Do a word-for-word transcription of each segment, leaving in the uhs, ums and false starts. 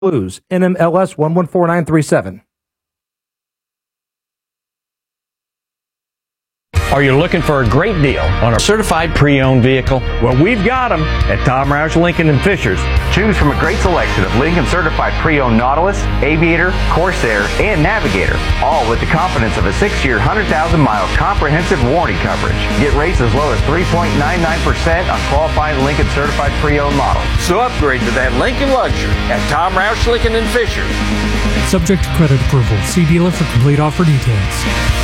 Blues, N M L S one one four nine three seven. Are you looking for a great deal on a certified pre-owned vehicle? Well, we've got them at Tom Roush Lincoln and Fishers. Choose from a great selection of Lincoln certified pre-owned Nautilus, Aviator, Corsair, and Navigator, all with the confidence of a six-year, one hundred thousand mile comprehensive warranty coverage. Get rates as low as three point nine nine percent on qualified Lincoln certified pre-owned models. So upgrade to that Lincoln luxury at Tom Roush Lincoln and Fishers. Subject to credit approval. See dealer for complete offer details.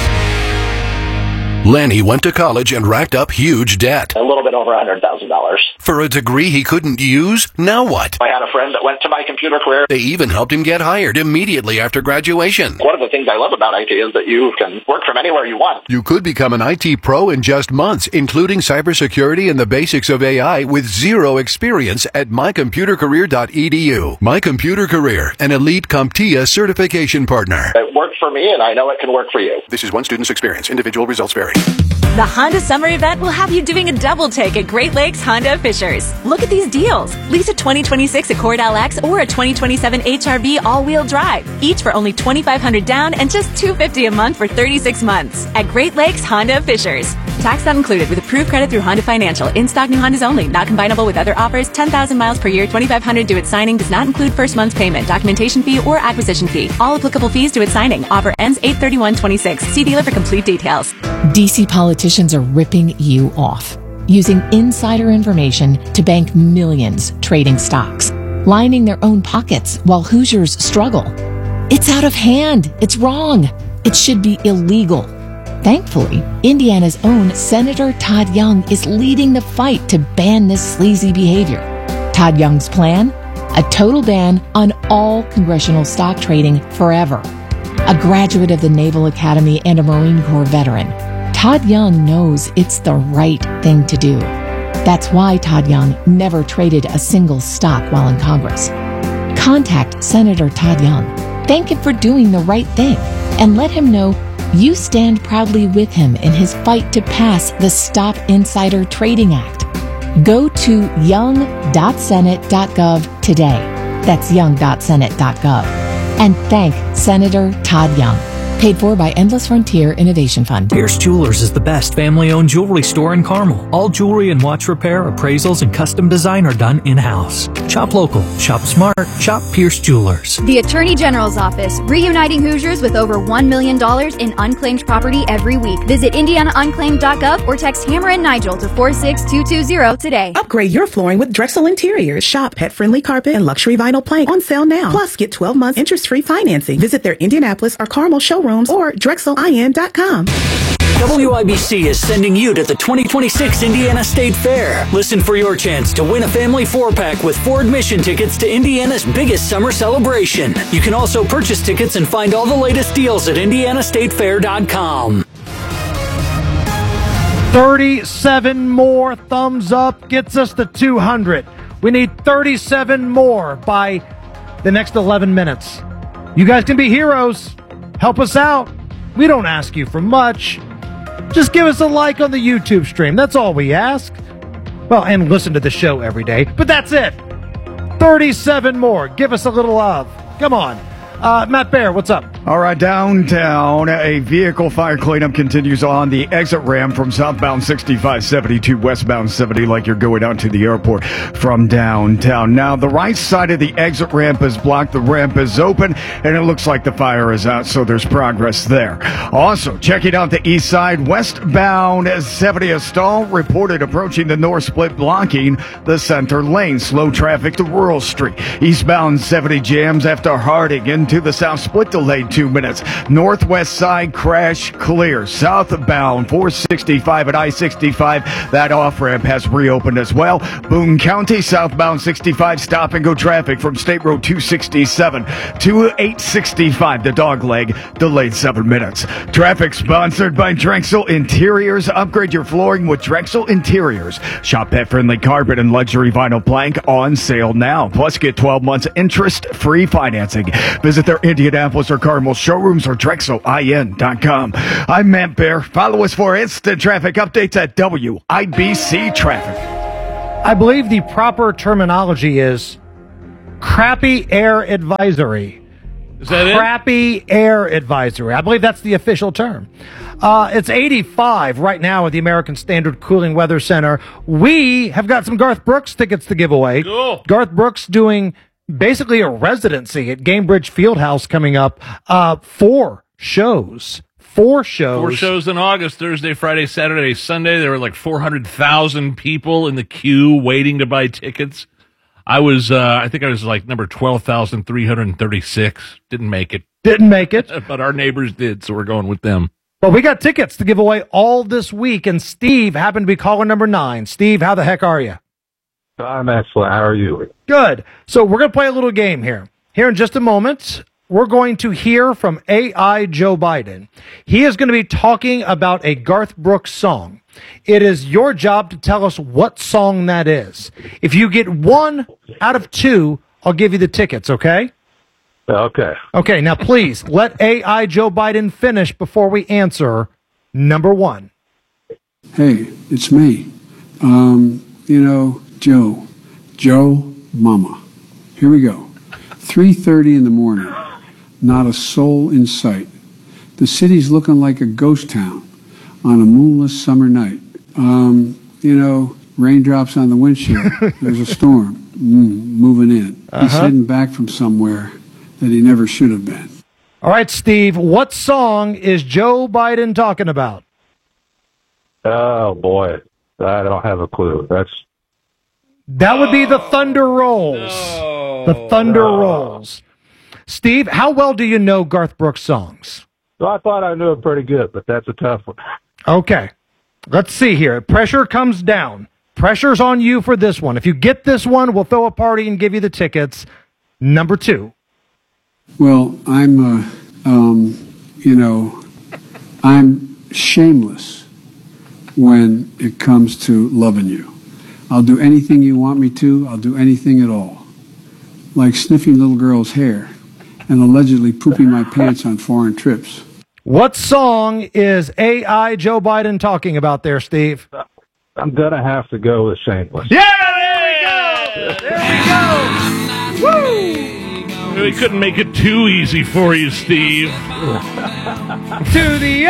Lenny went to college and racked up huge debt. A little bit over one hundred thousand dollars. For a degree he couldn't use? Now what? I had a friend that went to My Computer Career. They even helped him get hired immediately after graduation. One of the things I love about I T is that you can work from anywhere you want. You could become an I T pro in just months, including cybersecurity and the basics of A I with zero experience at my computer career dot e d u. My Computer Career, an elite CompTIA certification partner. It worked for me, and I know it can work for you. This is one student's experience. Individual results vary. The Honda Summer Event will have you doing a double take at Great Lakes Honda of Fishers. Look at these deals. Lease a twenty twenty-six Accord L X or a twenty twenty-seven H R V all-wheel drive, each for only twenty-five hundred dollars down and just two hundred fifty dollars a month for thirty-six months at Great Lakes Honda of Fishers. Tax not included with approved credit through Honda Financial. In-stock new Hondas only. Not combinable with other offers. ten thousand miles per year. twenty-five hundred dollars due at signing. Does not include first month's payment, documentation fee, or acquisition fee. All applicable fees due at signing. Offer ends eight thirty-one twenty-six. See dealer for complete details. D C politicians are ripping you off, using insider information to bank millions trading stocks, lining their own pockets while Hoosiers struggle. It's out of hand. It's wrong. It should be illegal. Thankfully, Indiana's own Senator Todd Young is leading the fight to ban this sleazy behavior. Todd Young's plan? A total ban on all congressional stock trading forever. A graduate of the Naval Academy and a Marine Corps veteran, Todd Young knows it's the right thing to do. That's why Todd Young never traded a single stock while in Congress. Contact Senator Todd Young, thank him for doing the right thing, and let him know you stand proudly with him in his fight to pass the Stop Insider Trading Act. Go to young dot senate dot gov today. That's young dot senate dot gov. And thank Senator Todd Young. Paid for by Endless Frontier Innovation Fund. Pierce Jewelers is the best family-owned jewelry store in Carmel. All jewelry and watch repair, appraisals, and custom design are done in-house. Shop local, shop smart, shop Pierce Jewelers. The Attorney General's Office, reuniting Hoosiers with over one million dollars in unclaimed property every week. Visit indiana unclaimed dot gov or text Hammer and Nigel to four six two two zero today. Upgrade your flooring with Drexel Interiors. Shop pet-friendly carpet and luxury vinyl plank on sale now. Plus, get twelve months interest-free financing. Visit their Indianapolis or Carmel showrooms or drexel I N dot com. W I B C is sending you to the twenty twenty-six Indiana State Fair. Listen for your chance to win a family four-pack with four admission tickets to Indiana's biggest summer celebration. You can also purchase tickets and find all the latest deals at indiana state fair dot com. thirty-seven more thumbs up gets us to two hundred. We need thirty-seven more by the next eleven minutes. You guys can be heroes. Help us out. We don't ask you for much. Just give us a like on the YouTube stream. That's all we ask. Well, and listen to the show every day. But that's it. thirty-seven more. Give us a little love. Come on. Uh, Matt Bear, what's up? All right, downtown, a vehicle fire cleanup continues on the exit ramp from southbound sixty-five seventy to westbound seventy, like you're going out to the airport from downtown. Now, the right side of the exit ramp is blocked. The ramp is open, and it looks like the fire is out, so there's progress there. Also, checking out the east side, westbound seventy, a stall reported approaching the north split, blocking the center lane. Slow traffic to Rural Street. Eastbound seventy jams after Harding into the south split, delayed two minutes. Northwest side crash clear. Southbound four sixty-five at I sixty-five, that off-ramp has reopened as well. Boone County southbound sixty-five, stop and go traffic from State Road two sixty-seven to eight sixty-five, the dog leg, delayed seven minutes. Traffic sponsored by Drexel Interiors. Upgrade your flooring with Drexel Interiors. Shop pet-friendly carpet and luxury vinyl plank on sale now. Plus, get twelve months interest-free financing. Visit their Indianapolis or Carmel showrooms or drexel I N dot com. I'm Matt Bear. Follow us for instant traffic updates at W I B C Traffic. I believe the proper terminology is Crappy air advisory. Is that Crappy it? air advisory. I believe that's the official term. Uh, it's eighty-five right now at the American Standard Cooling Weather Center. We have got some Garth Brooks tickets to give away. Cool. Garth Brooks doing basically a residency at Gamebridge Fieldhouse coming up. Uh, four shows. Four shows. Four shows in August, Thursday, Friday, Saturday, Sunday. There were like four hundred thousand people in the queue waiting to buy tickets. I was, uh, I think I was like number twelve thousand three hundred thirty-six. Didn't make it. Didn't make it. But our neighbors did, so we're going with them. Well, we got tickets to give away all this week, and Steve happened to be caller number nine. Steve, how the heck are you? I'm excellent. How are you? Good. So we're going to play a little game here. Here in just a moment, we're going to hear from A I Joe Biden. He is going to be talking about a Garth Brooks song. It is your job to tell us what song that is. If you get one out of two, I'll give you the tickets, okay? Okay. Okay, now please let A I Joe Biden finish before we answer number one. Hey, it's me. Um, you know, Joe. Joe Mama. Here we go. three thirty in the morning. Not a soul in sight. The city's looking like a ghost town on a moonless summer night. Um, you know, raindrops on the windshield. There's a storm mm, moving in. Uh-huh. He's heading back from somewhere that he never should have been. All right, Steve, what song is Joe Biden talking about? Oh, boy. I don't have a clue. That's That would be the Thunder Rolls. No. The Thunder No. Rolls. Steve, how well do you know Garth Brooks songs? Well, I thought I knew it pretty good, but that's a tough one. Okay. Let's see here. Pressure comes down. Pressure's on you for this one. If you get this one, we'll throw a party and give you the tickets. Number two. Well, I'm, uh, um, you know, I'm shameless when it comes to loving you. I'll do anything you want me to. I'll do anything at all. Like sniffing little girls' hair and allegedly pooping my pants on foreign trips. What song is A I Joe Biden talking about there, Steve? I'm going to have to go with Shameless. Yeah, there we go! There we go! Woo! We couldn't make it too easy for you, Steve. To the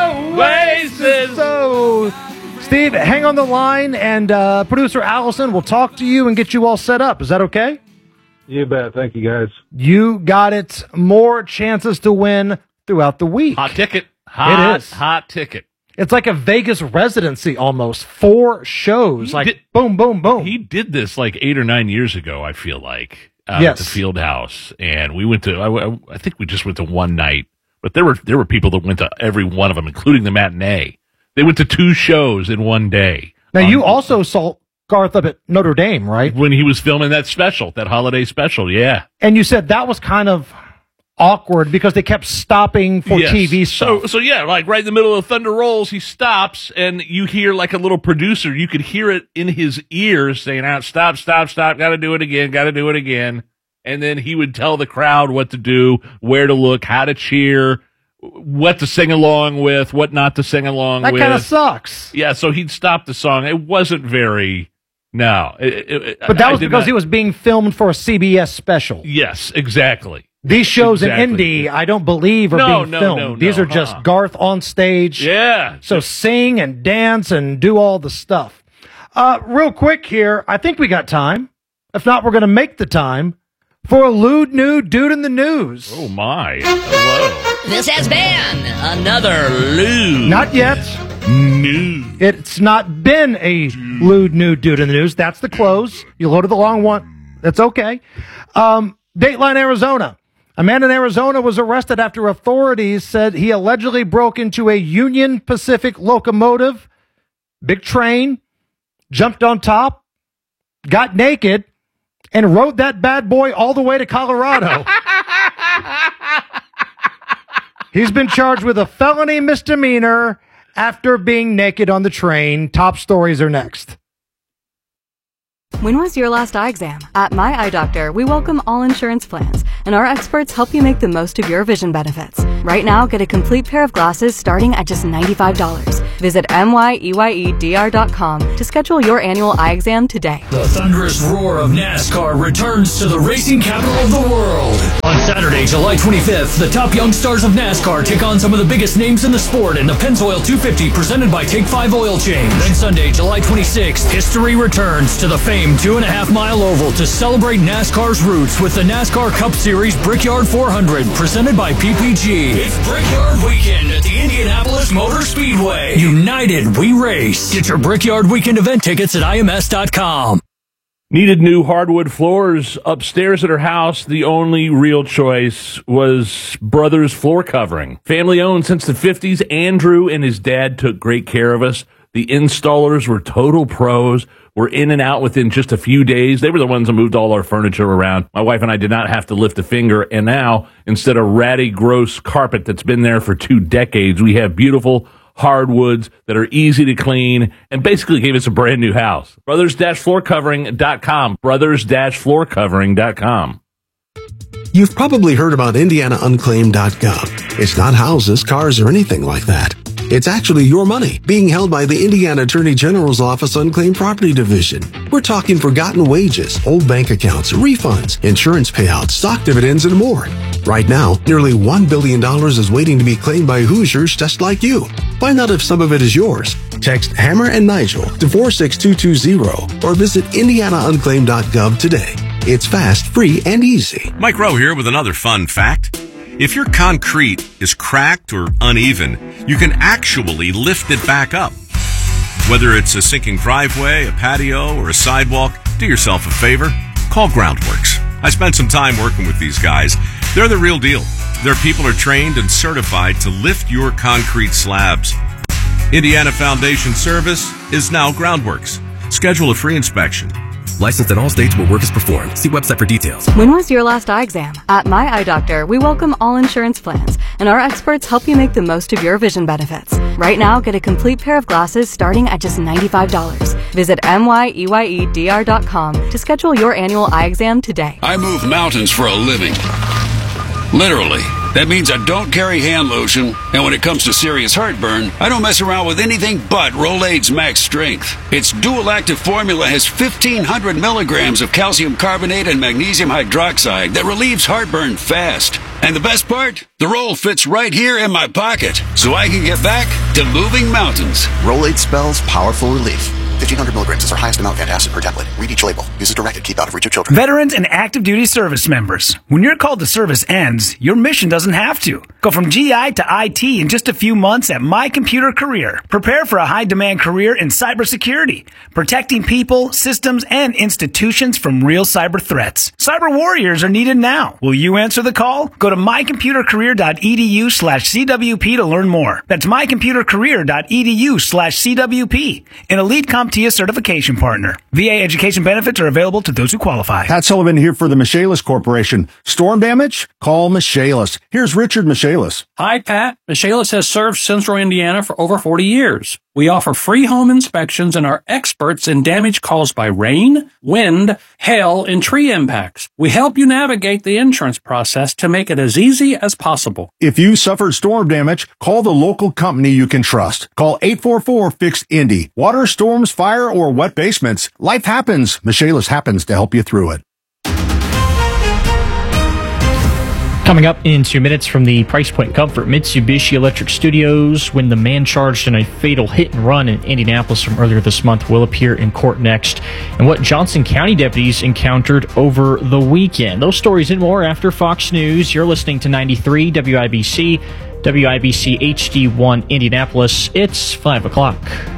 oasis. So, Steve, hang on the line, and uh, producer Allison will talk to you and get you all set up. Is that okay? You bet. Thank you, guys. You got it. More chances to win throughout the week. Hot ticket. Hot, it is. hot ticket. It's like a Vegas residency almost. Four shows. He like, did- boom, boom, boom. He did this like eight or nine years ago, I feel like. Uh, Yes. At the Field House, and we went to. I, I think we just went to one night, but there were there were people that went to every one of them, including the matinee. They went to two shows in one day. Now, Um, you also saw Garth up at Notre Dame, right? when he was filming that special, that holiday special. Yeah, And you said that was kind of awkward because they kept stopping for Yes. T V stuff. So, so yeah, like right in the middle of Thunder Rolls, he stops, and you hear like a little producer. You could hear it in his ears saying, "Out, stop, stop, stop! Got to do it again! Got to do it again!" And then he would tell the crowd what to do, where to look, how to cheer, what to sing along with, what not to sing along That with. kind of sucks. Yeah, so he'd stop the song. It wasn't very. No, it, it, But that I was did because not- he was being filmed for a C B S special. Yes, exactly. These shows Exactly. in Indy, I don't believe, are No, being no, filmed. no, These no, are just uh-uh. Garth on stage. Yeah. So sing and dance and do all the stuff. Uh, real quick here, I think we got time. If not, we're going to make the time for a lewd new dude in the news. Oh my! Hello. This has been another lewd. Not yet. News. It's not been a lewd new dude in the news. That's the close. You loaded the wrong one. That's okay. Um, Dateline, Arizona. A man in Arizona was arrested after authorities said he allegedly broke into a Union Pacific locomotive, big train, jumped on top, got naked, and rode that bad boy all the way to Colorado. He's been charged with a felony misdemeanor after being naked on the train. Top stories are next. When was your last eye exam? At My Eye Doctor, we welcome all insurance plans, and our experts help you make the most of your vision benefits. Right now, get a complete pair of glasses starting at just ninety-five dollars. Visit M Y E Y E D R dot com to schedule your annual eye exam today. The thunderous roar of NASCAR returns to the racing capital of the world. On Saturday, July twenty-fifth, the top young stars of NASCAR take on some of the biggest names in the sport in the Pennzoil two fifty presented by Take five Oil Change. Then Sunday, July twenty-sixth, history returns to the famed two and a half mile oval to celebrate NASCAR's roots with the NASCAR Cup Series Brickyard four hundred presented by P P G. It's Brickyard Weekend at the Indianapolis Motor Speedway. United, we race. Get your Brickyard Weekend event tickets at I M S dot com. Needed new hardwood floors upstairs at her house. The only real choice was Brothers Floor Covering. Family owned since the fifties. Andrew and his dad took great care of us. The installers were total pros. We're in and out within just a few days. They were the ones that moved all our furniture around. My wife and I did not have to lift a finger. And now, instead of ratty, gross carpet that's been there for two decades, we have beautiful hardwoods that are easy to clean and basically gave us a brand new house. brothers floor covering dot com. brothers floor covering dot com. You've probably heard about indiana unclaimed dot gov. It's not houses, cars, or anything like that. It's actually your money being held by the Indiana Attorney General's Office Unclaimed Property Division. We're talking forgotten wages, old bank accounts, refunds, insurance payouts, stock dividends, and more. Right now, nearly one billion dollars is waiting to be claimed by Hoosiers just like you. Find out if some of it is yours. Text Hammer and Nigel to four six two two zero or visit indiana unclaimed dot gov today. It's fast, free, and easy. Mike Rowe here with another fun fact. If your concrete is cracked or uneven, you can actually lift it back up. Whether it's a sinking driveway, a patio, or a sidewalk, do yourself a favor. Call Groundworks. I spent some time working with these guys. They're the real deal. Their people are trained and certified to lift your concrete slabs. Indiana Foundation Service is now Groundworks. Schedule a free inspection. Licensed in all states where work is performed. See website for details. When was your last eye exam? At My Eye Doctor, we welcome all insurance plans, and our experts help you make the most of your vision benefits. Right now, get a complete pair of glasses starting at just ninety-five dollars. Visit M Y E Y E D R dot com to schedule your annual eye exam today. I move mountains for a living. Literally. That means I don't carry hand lotion, and when it comes to serious heartburn, I don't mess around with anything but Rolaids Max Strength. Its dual-active formula has fifteen hundred milligrams of calcium carbonate and magnesium hydroxide that relieves heartburn fast. And the best part? The roll fits right here in my pocket, so I can get back to moving mountains. Rolaids spells powerful relief. fifteen hundred milligrams is our highest amount of antacid per tablet. Read each label. Use as directed. Keep out of reach of children. Veterans and active duty service members. When your call to service ends, your mission doesn't have to. Go from G I to I T in just a few months at My Computer Career. Prepare for a high-demand career in cybersecurity, protecting people, systems, and institutions from real cyber threats. Cyber warriors are needed now. Will you answer the call? Go to my computer career dot e d u slash C W P to learn more. That's my computer career dot e d u slash C W P. An elite CompTIA certification partner. V A education benefits are available to those who qualify. Pat Sullivan here for the Michaelis Corporation. Storm damage? Call Michaelis. Here's Richard Michaelis. Hi, Pat. Michaelis has served Central Indiana for over forty years. We offer free home inspections and are experts in damage caused by rain, wind, hail, and tree impacts. We help you navigate the insurance process to make it as easy as possible. If you suffered storm damage, call the local company you can trust. Call eight four four, fix Indy. Water, storms, fire, or wet basements. Life happens. Michaelis happens to help you through it. Coming up in two minutes from the Price Point Comfort Mitsubishi Electric Studios, when the man charged in a fatal hit and run in Indianapolis from earlier this month will appear in court next, and what Johnson County deputies encountered over the weekend. Those stories and more after Fox News. You're listening to ninety-three W I B C, W I B C H D one Indianapolis. It's five o'clock.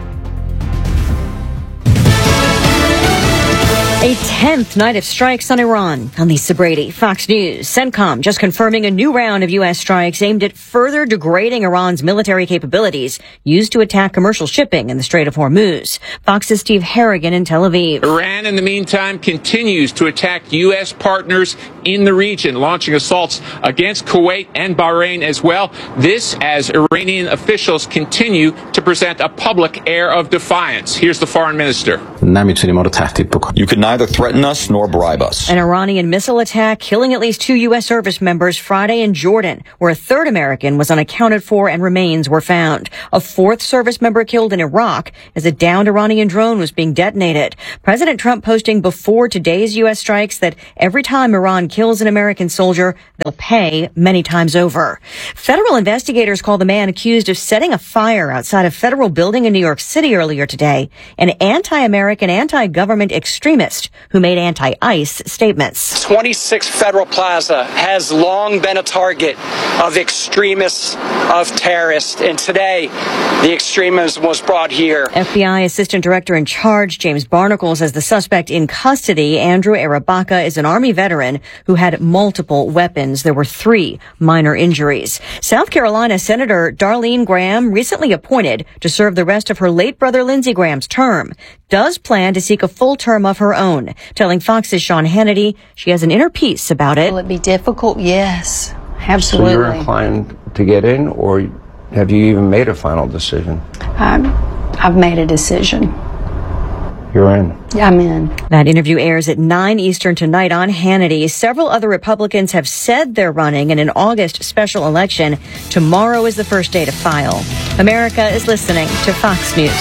A tenth night of strikes on Iran. I'm Lisa Brady, Fox News. CENTCOM just confirming a new round of U S strikes aimed at further degrading Iran's military capabilities used to attack commercial shipping in the Strait of Hormuz. Fox's Steve Harrigan in Tel Aviv. Iran, in the meantime, continues to attack U S partners in the region, launching assaults against Kuwait and Bahrain as well. This as Iranian officials continue to present a public air of defiance. Here's the foreign minister. You can neither threaten us nor bribe us. An Iranian missile attack killing at least two U S service members Friday in Jordan, where a third American was unaccounted for and remains were found. A fourth service member killed in Iraq as a downed Iranian drone was being detonated. President Trump posting before today's U S strikes that every time Iran kills an American soldier, they'll pay many times over. Federal investigators call the man accused of setting a fire outside a federal building in New York City earlier today an anti-American, anti-government extremist who made anti-ICE statements. twenty-six Federal Plaza has long been a target of extremists, of terrorists, and today the extremism was brought here. F B I Assistant Director in charge James Barnacle says the suspect in custody, Andrew Arabaka, is an Army veteran who had multiple weapons. There were three minor injuries. South Carolina Senator Darlene Graham, recently appointed to serve the rest of her late brother Lindsey Graham's term, does plan to seek a full term of her own, telling Fox's Sean Hannity she has an inner peace about it. Will it be difficult? Yes, absolutely. So you're inclined to get in, or have you even made a final decision? I'm, I've made a decision. You're in. I'm in. That interview airs at nine Eastern tonight on Hannity. Several other Republicans have said they're running in an August special election. Tomorrow is the first day to file. America is listening to Fox News.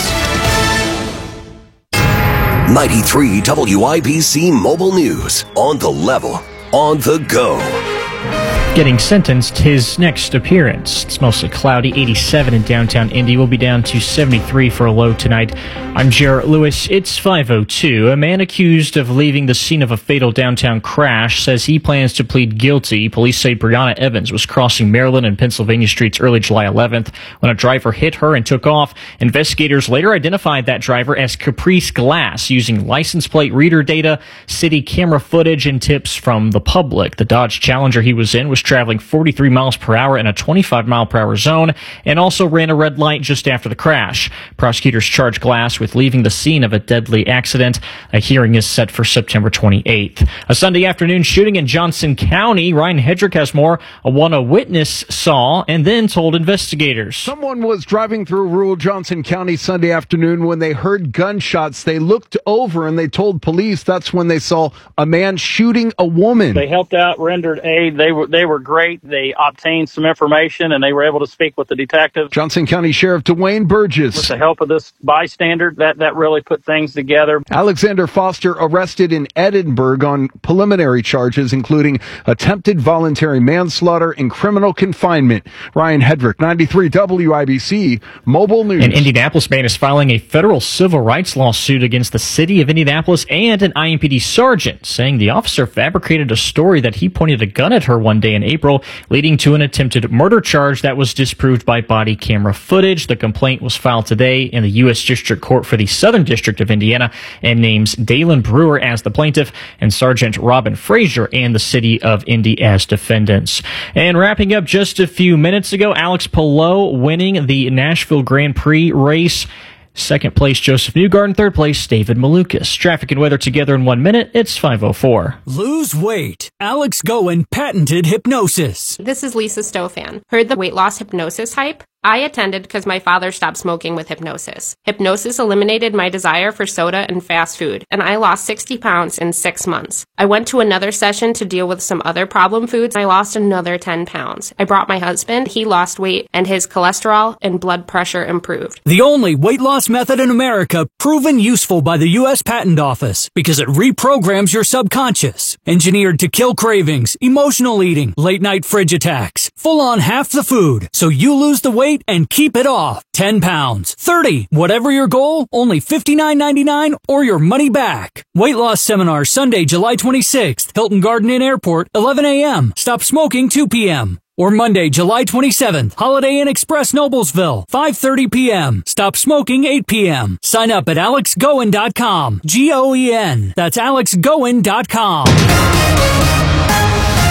ninety-three W I B C Mobile News. On the level. On the go. Getting sentenced his next appearance. It's mostly cloudy, eighty-seven in downtown Indy. We'll be down to seventy-three for a low tonight. I'm Jarrett Lewis. It's five oh two. A man accused of leaving the scene of a fatal downtown crash says he plans to plead guilty. Police say Brianna Evans was crossing Maryland and Pennsylvania streets early July eleventh when a driver hit her and took off. Investigators later identified that driver as Caprice Glass using license plate reader data, city camera footage, and tips from the public. The Dodge Challenger he was in was traveling forty-three miles per hour in a twenty-five mile per hour zone and also ran a red light just after the crash. Prosecutors charged Glass with leaving the scene of a deadly accident. A hearing is set for September twenty-eighth. A Sunday afternoon shooting in Johnson County. Ryan Hedrick has more on what a witness saw and then told investigators. Someone was driving through rural Johnson County Sunday afternoon when they heard gunshots. They looked over and they told police that's when they saw a man shooting a woman. They helped out, rendered aid. They were they were great. They obtained some information and they were able to speak with the detective. Johnson County Sheriff Dwayne Burgess. With the help of this bystander, that, that really put things together. Alexander Foster arrested in Edinburgh on preliminary charges, including attempted voluntary manslaughter and criminal confinement. Ryan Hedrick, ninety-three W I B C Mobile News. An Indianapolis man is filing a federal civil rights lawsuit against the city of Indianapolis and an I M P D sergeant, saying the officer fabricated a story that he pointed a gun at her one day in April, leading to an attempted murder charge that was disproved by body camera footage. The complaint was filed today in the U S District Court for the Southern District of Indiana and names Dalen Brewer as the plaintiff and Sergeant Robin Frazier and the city of Indy as defendants. And wrapping up just a few minutes ago, Alex Palou winning the Nashville Grand Prix race. Second place, Joseph Newgarden. Third place, David Malukas. Traffic and weather together in one minute. It's five oh four. Lose weight. Alex Goen patented hypnosis. This is Lisa Stofan. Heard the weight loss hypnosis hype? I attended because my father stopped smoking with hypnosis. Hypnosis eliminated my desire for soda and fast food, and I lost sixty pounds in six months. I went to another session to deal with some other problem foods. I lost another ten pounds. I brought my husband. He lost weight, and his cholesterol and blood pressure improved. The only weight loss method in America proven useful by the U S Patent Office because it reprograms your subconscious. Engineered to kill cravings, emotional eating, late night fridge attacks, full on half the food, so you lose the weight and keep it off. ten pounds, thirty, whatever your goal, only fifty-nine ninety-nine or your money back. Weight loss seminar Sunday, July twenty-sixth, Hilton Garden Inn Airport, eleven a.m. Stop smoking two p.m. Or Monday, July twenty-seventh, Holiday Inn Express Noblesville, five thirty p.m. Stop smoking eight p.m. Sign up at alex goen dot com. G O E N. That's alex goen dot com.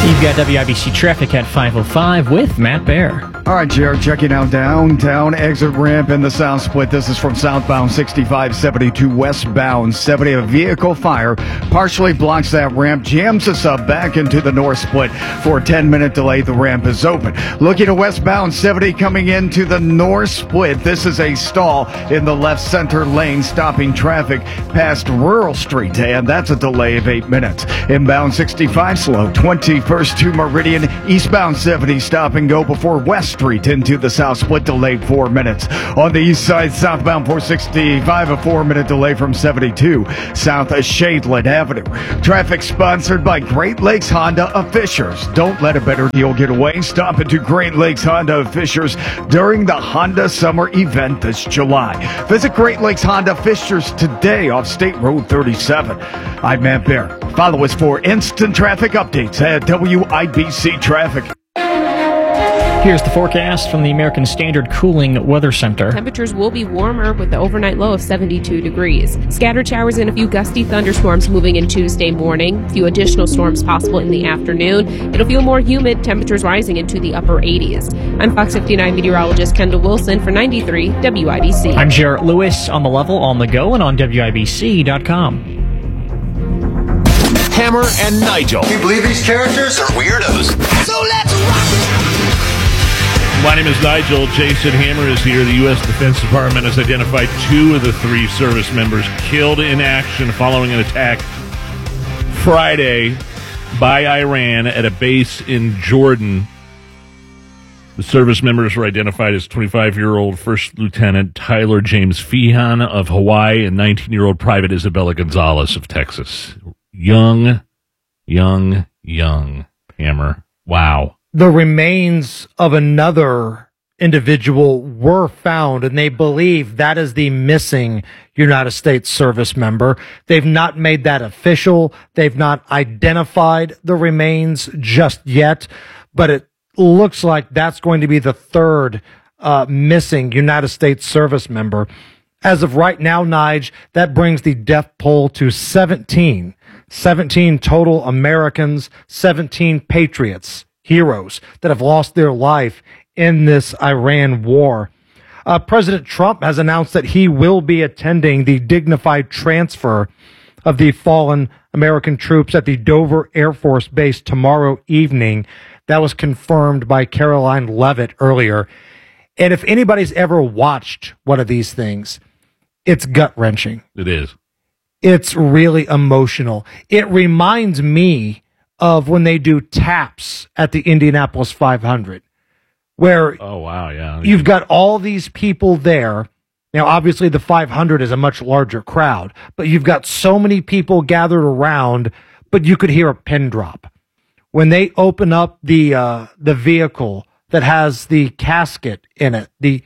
You've got W I B C traffic at five oh five with Matt Bear. All right, Jared, checking out downtown exit ramp in the south split. This is from southbound sixty-five seventy-two westbound seventy. A vehicle fire partially blocks that ramp, jams us up back into the north split for a ten minute delay. The ramp is open. Looking at westbound seventy coming into the north split. This is a stall in the left center lane, stopping traffic past Rural Street, and that's a delay of eight minutes. Inbound sixty-five slow, twenty-first to Meridian, eastbound seventy stop and go before West Street into the south split, delayed four minutes. On the east side, southbound four sixty-five, a four minute delay from seventy-two south of Shadeland Avenue. Traffic sponsored by Great Lakes Honda of Fishers. Don't let a better deal get away. Stop into Great Lakes Honda of Fishers during the Honda Summer event this July. Visit Great Lakes Honda Fishers today off State Road thirty-seven. I'm Matt Bear. Follow us for instant traffic updates at W I B C Traffic. Here's the forecast from the American Standard Cooling Weather Center. Temperatures will be warmer with the overnight low of seventy-two degrees. Scattered showers and a few gusty thunderstorms moving in Tuesday morning. A few additional storms possible in the afternoon. It'll feel more humid, temperatures rising into the upper eighties. I'm Fox fifty-nine meteorologist Kendall Wilson for ninety-three W I B C. I'm Jarrett Lewis on the level, on the go, and on W I B C dot com. Hammer and Nigel. Do you believe these characters are weirdos? So let's rock it! My name is Nigel. Jason Hammer is here. The U S Defense Department has identified two of the three service members killed in action following an attack Friday by Iran at a base in Jordan. The service members were identified as twenty-five-year-old First Lieutenant Tyler James Feehan of Hawaii and nineteen-year-old Private Isabella Gonzalez of Texas. Young, young, young Hammer. Wow. The remains of another individual were found, and they believe that is the missing United States service member. They've not made that official. They've not identified the remains just yet, but it looks like that's going to be the third uh, missing United States service member. As of right now, Nige, that brings the death toll to seventeen. seventeen total Americans, seventeen patriots, heroes that have lost their life in this Iran war. Uh, President Trump has announced that he will be attending the dignified transfer of the fallen American troops at the Dover Air Force Base tomorrow evening. That was confirmed by Caroline Leavitt earlier. And if anybody's ever watched one of these things, it's gut-wrenching. It is. It's really emotional. It reminds me of when they do taps at the Indianapolis five hundred, where oh wow, yeah, you've got all these people there. Now, obviously, the five hundred is a much larger crowd, but you've got so many people gathered around, but you could hear a pin drop. When they open up the uh, the vehicle that has the casket in it, the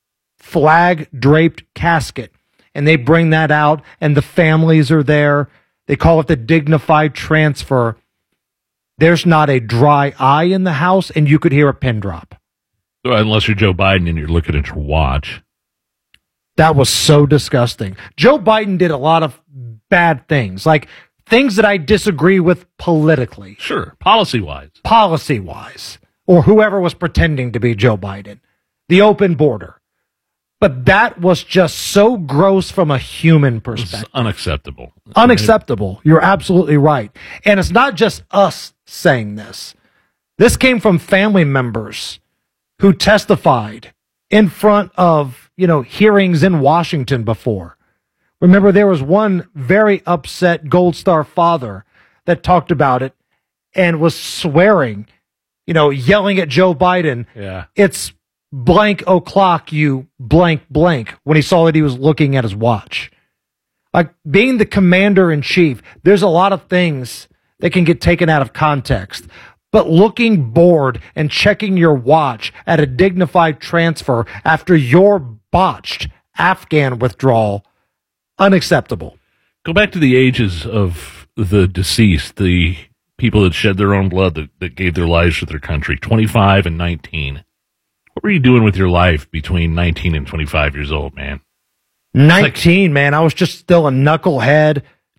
flag-draped casket, and they bring that out, and the families are there. They call it the dignified transfer. There's not a dry eye in the house, and you could hear a pin drop. Unless you're Joe Biden and you're looking at your watch. That was so disgusting. Joe Biden did a lot of bad things, like things that I disagree with politically. Sure, policy-wise. Policy-wise. Or whoever was pretending to be Joe Biden. The open border. But that was just so gross from a human perspective. It's unacceptable. Unacceptable. You're absolutely right. And it's not just us saying this. This came from family members who testified in front of, you know, hearings in Washington before. Remember, there was one very upset Gold Star father that talked about it and was swearing, you know, yelling at Joe Biden. Yeah. It's blank o'clock, you blank blank, when he saw that he was looking at his watch. Like, being the commander in chief, there's a lot of things that can get taken out of context. But looking bored and checking your watch at a dignified transfer after your botched Afghan withdrawal, unacceptable. Go back to the ages of the deceased, the people that shed their own blood, that, that gave their lives for their country, twenty-five and nineteen. What were you doing with your life between nineteen and twenty-five years old, man? nineteen, like, man. I was just still a knucklehead,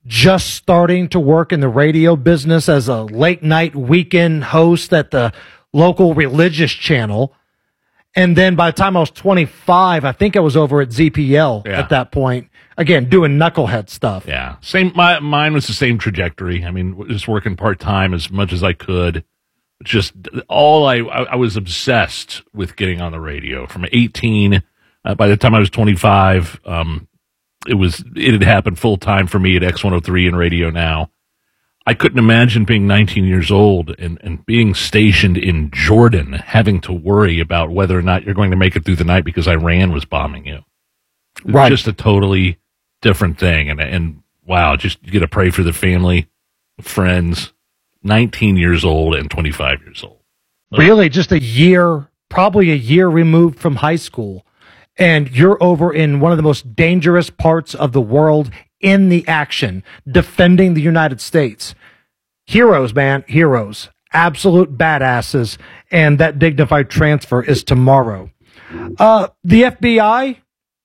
just starting to work in the radio business as a late night weekend host at the local religious channel. And then by the time I was twenty-five, I think I was over at Z P L Yeah. at that point. Again, doing knucklehead stuff. Yeah. Same. My, mine was the same trajectory. I mean, just working part time as much as I could. Just all I, I, I was obsessed with getting on the radio from eighteen. Uh, by the time I was twenty-five, um, it was, it had happened full time for me at X one oh three and Radio Now. I couldn't imagine being nineteen years old and, and being stationed in Jordan, having to worry about whether or not you're going to make it through the night because Iran was bombing you. It's Right. just a totally different thing. And, and wow, just you got to pray for the family, friends, nineteen years old and twenty-five years old. Really, just a year, probably a year removed from high school. And you're over in one of the most dangerous parts of the world in the action, defending the United States. Heroes, man, heroes. Absolute badasses. And that dignified transfer is tomorrow. Uh, the F B I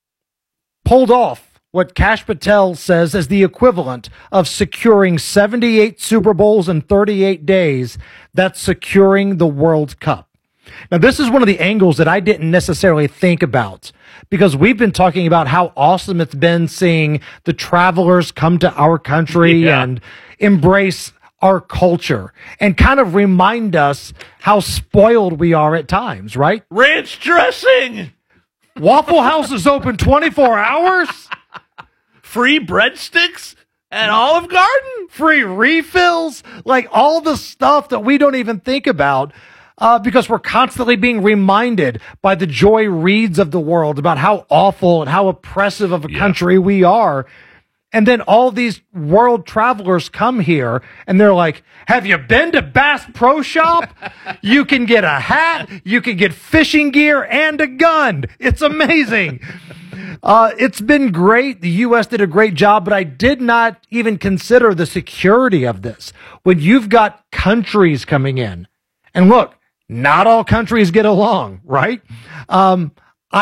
pulled off what Kash Patel says is the equivalent of securing seventy-eight Super Bowls in thirty-eight days. That's securing the World Cup. Now, this is one of the angles that I didn't necessarily think about, because we've been talking about how awesome it's been seeing the travelers come to our country Yeah. and embrace our culture and kind of remind us how spoiled we are at times, right? Ranch dressing! Waffle House is open twenty-four hours? Free breadsticks at Olive Garden? Free refills? Like all the stuff that we don't even think about. Uh, because we're constantly being reminded by the Joy Reids of the world about how awful and how oppressive of a Yeah. country we are. And then all these world travelers come here and they're like, have you been to Bass Pro Shop? You can get a hat, you can get fishing gear and a gun. It's amazing. Uh, it's been great. The U S did a great job, but I did not even consider the security of this. When you've got countries coming in, and look, not all countries get along, right? Um,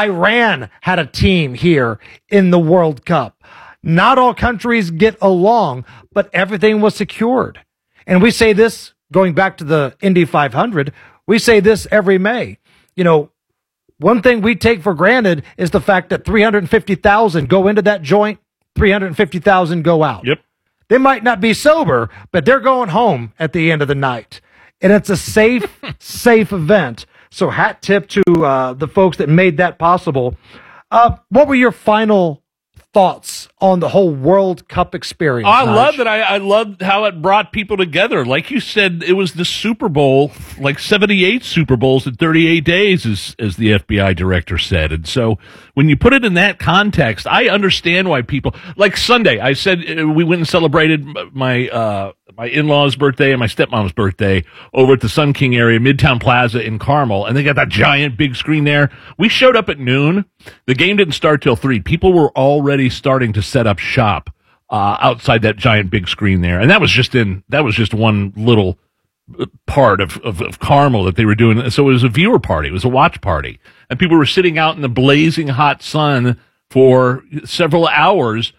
Iran had a team here in the World Cup. Not all countries get along, but everything was secured. And we say this, going back to the Indy five hundred, we say this every May. You know, one thing we take for granted is the fact that three hundred fifty thousand go into that joint, three hundred fifty thousand go out. Yep. They might not be sober, but they're going home at the end of the night. And it's a safe, safe event. So hat tip to uh, the folks that made that possible. Uh, what were your final thoughts on the whole World Cup experience? I Nige? love it. I, I loved how it brought people together. Like you said, it was the Super Bowl, like seventy-eight Super Bowls in thirty-eight days, as, as the F B I director said. And so when you put it in that context, I understand why people, like Sunday, I said uh, we went and celebrated my, uh, my in-laws' birthday and my stepmom's birthday over at the Sun King area, Midtown Plaza in Carmel, and they got that giant big screen there. We showed up at noon. The game didn't start till three. People were already starting to set up shop uh, outside that giant big screen there, and that was just in that was just one little part of, of, of Carmel that they were doing. So it was a viewer party. It was a watch party, and people were sitting out in the blazing hot sun for several hours,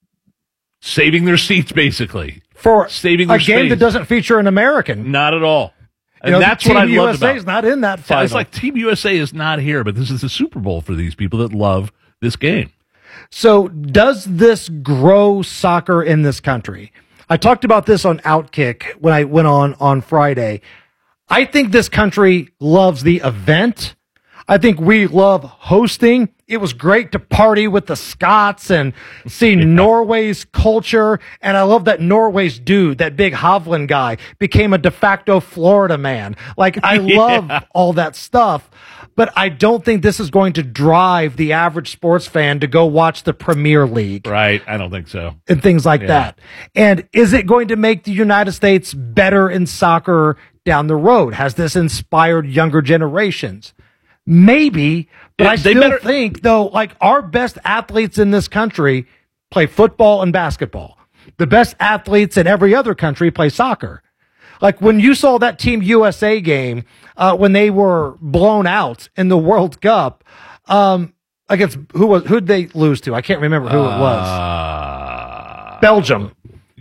saving their seats, basically. For saving a their game space. that doesn't feature an American. Not at all. And You know, that's Team what I loved U S A about is not in that Yeah, final. It's like Team U S A is not here, but this is the Super Bowl for these people that love this game. So does this grow soccer in this country? I talked about this on Outkick when I went on on Friday. I think this country loves the event. I think we love hosting. It was great to party with the Scots and see yeah. Norway's culture. And I love that Norway's dude, that big Hovland guy, became a de facto Florida man. Like, I love yeah. all that stuff. But I don't think this is going to drive the average sports fan to go watch the Premier League. Right. I don't think so. And things like yeah. that. And is it going to make the United States better in soccer down the road? Has this inspired younger generations? Maybe, but yeah, I still better- think, though, like our best athletes in this country play football and basketball. The best athletes in every other country play soccer. Like when you saw that Team U S A game, uh, when they were blown out in the World Cup, um, against who was, who'd they lose to? I can't remember who it was. Uh, Belgium.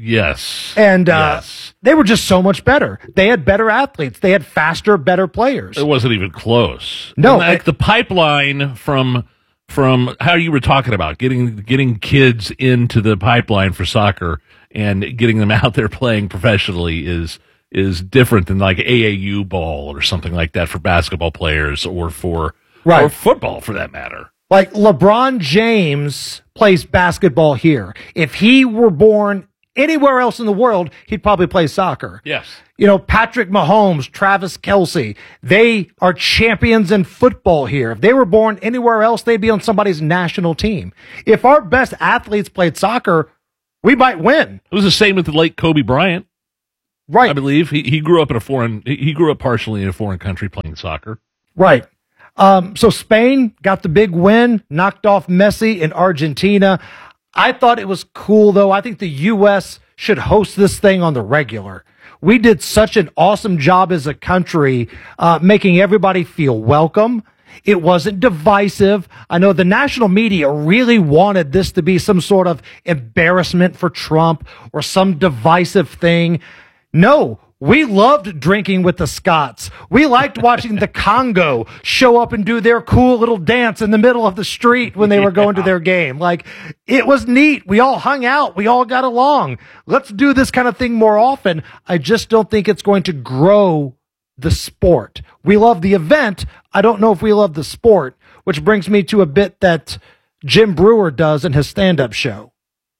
Yes. And uh, yes. they were just so much better. They had better athletes. They had faster, better players. It wasn't even close. No. And like the pipeline from from how you were talking about, getting getting kids into the pipeline for soccer and getting them out there playing professionally is is different than like A A U ball or something like that for basketball players or for right. or football for that matter. Like LeBron James plays basketball here. If he were born anywhere else in the world, he'd probably play soccer. Yes. You know, Patrick Mahomes, Travis Kelce, they are champions in football here. If they were born anywhere else, they'd be on somebody's national team. If our best athletes played soccer, we might win. It was the same with the late Kobe Bryant. Right. I believe he, he grew up in a foreign, he grew up partially in a foreign country playing soccer. Right. Um, so Spain got the big win, knocked off Messi in Argentina. I thought it was cool, though. I think the U S should host this thing on the regular. We did such an awesome job as a country, uh, making everybody feel welcome. It wasn't divisive. I know the national media really wanted this to be some sort of embarrassment for Trump or some divisive thing. No. We loved drinking with the Scots. We liked watching the Congo show up and do their cool little dance in the middle of the street when they were going to their game. Like, it was neat. We all hung out. We all got along. Let's do this kind of thing more often. I just don't think it's going to grow the sport. We love the event. I don't know if we love the sport, which brings me to a bit that Jim Brewer does in his stand-up show.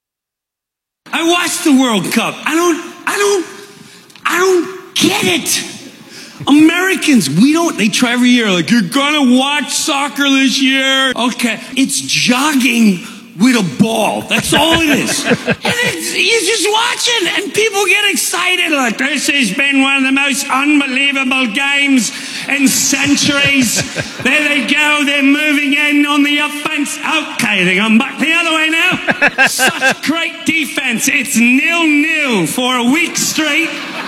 I watched the World Cup. I don't, I don't, I don't get it. Americans, we don't, they try every year, like, you're gonna watch soccer this year. Okay, it's jogging with a ball. That's all it is. And it's, you're just watching, and people get excited. Like, this has been one of the most unbelievable games in centuries. There they go, they're moving in on the offense. Okay, they come back the other way now. Such great defense. It's nil-nil for a week straight.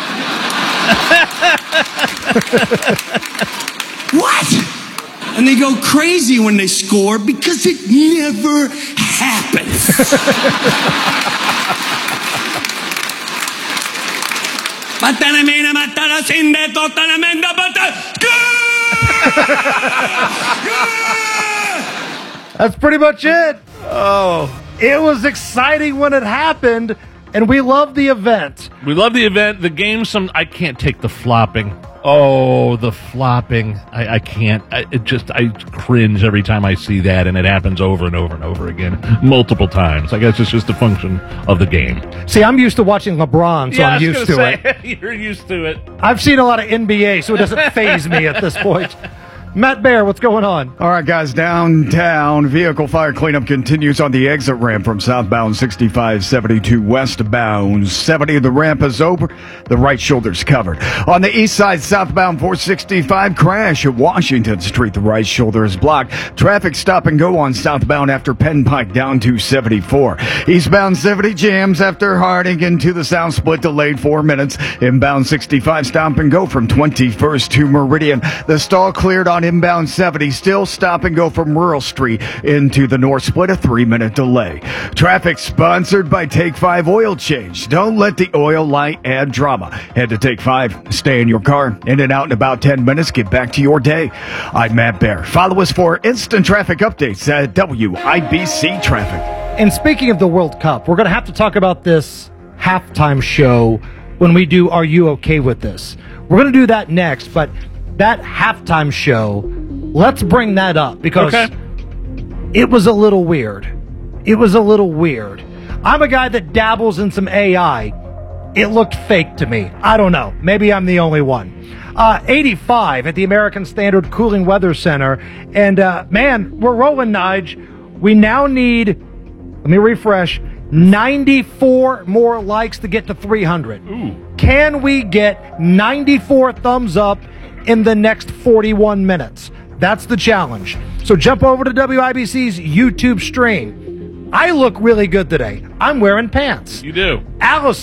What? And they go crazy when they score because it never happens. That's pretty much it. Oh, it was exciting when it happened, and we love the event. We love the event. The game, some I can't take the flopping. Oh, the flopping. I, I can't. I, it just, I cringe every time I see that, and it happens over and over and over again, multiple times. I guess it's just a function of the game. See, I'm used to watching LeBron, so yeah, I'm used to say, it. You're used to it. I've seen a lot of N B A, so it doesn't faze me at this point. Matt Bear, what's going on? All right, guys, downtown vehicle fire cleanup continues on the exit ramp from southbound sixty-five seventy-two westbound seventy. The ramp is over. The right shoulder's covered. On the east side, southbound four sixty-five crash at Washington Street. The right shoulder is blocked. Traffic stop and go on southbound after Penn Pike down to seventy-four. Eastbound seventy jams after Harding into the south split, delayed four minutes. Inbound sixty-five stop and go from twenty-first to Meridian. The stall cleared on inbound seventy, still stop and go from Rural Street into the north split, a three-minute delay. Traffic sponsored by Take five Oil Change. Don't let the oil light add drama. Head to Take five, stay in your car, in and out in about ten minutes, get back to your day. I'm Matt Bear. Follow us for instant traffic updates at W I B C Traffic. And speaking of the World Cup, we're going to have to talk about this halftime show when we do Are You Okay With This? We're going to do that next, but that halftime show, let's bring that up because okay. It was a little weird. It was a little weird. I'm a guy that dabbles in some A I. It looked fake to me. I don't know. Maybe I'm the only one. Uh, eighty-five at the American Standard Cooling Weather Center. And, uh, man, we're rolling, Nige. We now need, let me refresh, ninety-four more likes to get to three hundred. Ooh. Can we get ninety-four thumbs up in the next forty-one minutes? That's the challenge. So jump over to W I B C's YouTube stream. I look really good today. I'm wearing pants. You do. Allison